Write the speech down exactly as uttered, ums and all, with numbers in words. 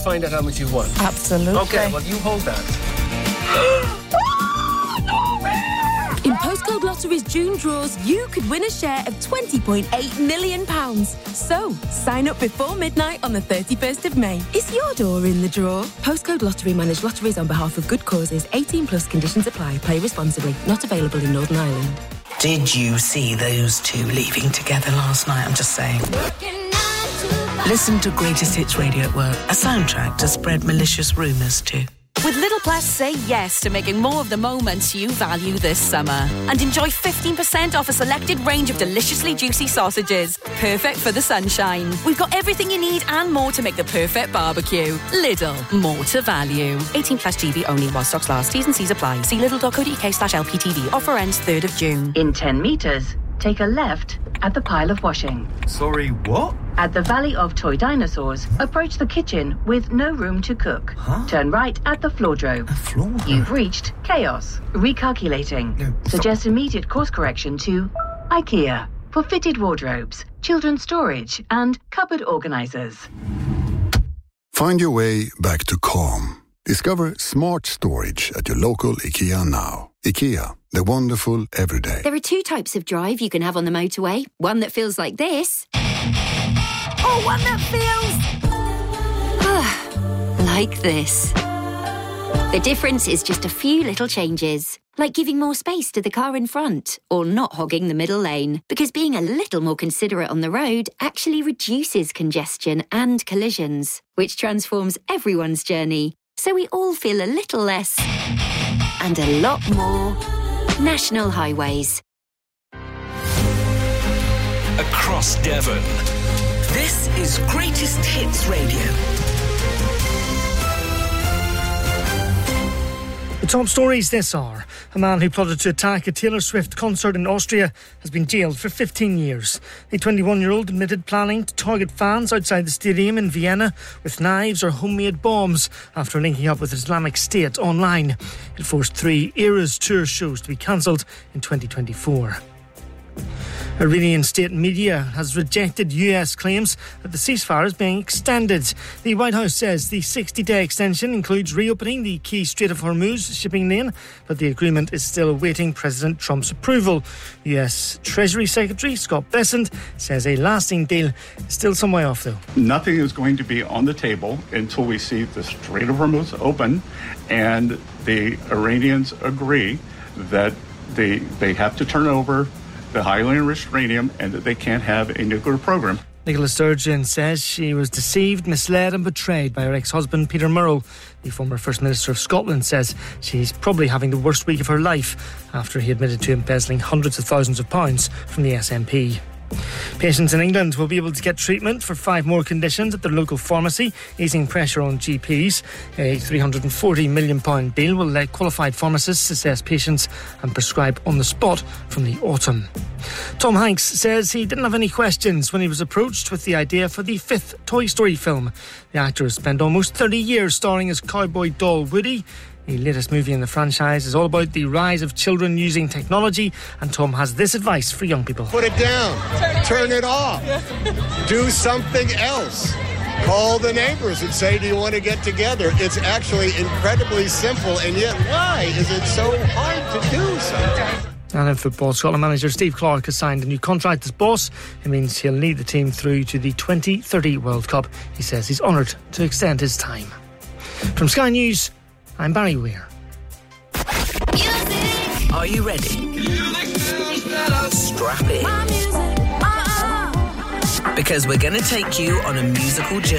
find out how much you've won? Absolutely. Okay, well, you hold that. In Postcode Lottery's June draws, you could win a share of twenty point eight million pounds. So, sign up before midnight on the thirty-first of May. Is your door in the draw? Postcode Lottery manage lotteries on behalf of good causes. eighteen plus conditions apply. Play responsibly. Not available in Northern Ireland. Did you see those two leaving together last night? I'm just saying. Listen to Greatest Hits Radio at Work, a soundtrack to spread malicious rumours to. With Little Plus, say yes to making more of the moments you value this summer. And enjoy fifteen percent off a selected range of deliciously juicy sausages. Perfect for the sunshine. We've got everything you need and more to make the perfect barbecue. Lidl, more to value. eighteen plus G B only while stocks last. T's and C's apply. See lidl.co.uk slash LPTV. Offer ends third of June. In ten metres, take a left at the pile of washing. Sorry, what? At the Valley of Toy Dinosaurs, approach the kitchen with no room to cook. Huh? Turn right at the floordrome. A floor? You've reached chaos. Recalculating. No, Suggest immediate course correction to IKEA for fitted wardrobes, children's storage, and cupboard organisers. Find your way back to calm. Discover smart storage at your local IKEA now. IKEA, the wonderful everyday. There are two types of drive you can have on the motorway. One that feels like this. Or one that feels... like this. The difference is just a few little changes. Like giving more space to the car in front. Or not hogging the middle lane. Because being a little more considerate on the road actually reduces congestion and collisions. Which transforms everyone's journey. So we all feel a little less... and a lot more National Highways. Across Devon. This is Greatest Hits Radio. The top stories this hour. A man who plotted to attack a Taylor Swift concert in Austria has been jailed for fifteen years. The twenty-one-year-old admitted planning to target fans outside the stadium in Vienna with knives or homemade bombs after linking up with Islamic State online. It forced three Eras tour shows to be cancelled in twenty twenty-four. Iranian state media has rejected U S claims that the ceasefire is being extended. The White House says the sixty-day extension includes reopening the key Strait of Hormuz shipping lane, but the agreement is still awaiting President Trump's approval. U S Treasury Secretary Scott Bessent says a lasting deal is still some way off, though. Nothing is going to be on the table until we see the Strait of Hormuz open and the Iranians agree that they they have to turn over the highly enriched uranium and that they can't have a nuclear program. Nicola Sturgeon says she was deceived, misled and betrayed by her ex-husband Peter Murrell. The former First Minister of Scotland says she's probably having the worst week of her life after he admitted to embezzling hundreds of thousands of pounds from the S N P. Patients in England will be able to get treatment for five more conditions at their local pharmacy, easing pressure on G Ps. A three hundred forty million pounds bill will let qualified pharmacists assess patients and prescribe on the spot from the autumn. Tom Hanks says he didn't have any questions when he was approached with the idea for the fifth Toy Story film. The actor has spent almost thirty years starring as cowboy doll Woody. The latest movie in the franchise is all about the rise of children using technology, and Tom has this advice for young people. Put it down. Turn it off. Do something else. Call the neighbors and say, do you want to get together? It's actually incredibly simple, and yet why is it so hard to do sometimes? And in football, Scotland manager Steve Clarke has signed a new contract as boss. It means he'll lead the team through to the twenty thirty World Cup. He says he's honoured to extend his time. From Sky News, I'm Barry Weir. Are you ready? Strap in. Because we're going to take you on a musical journey.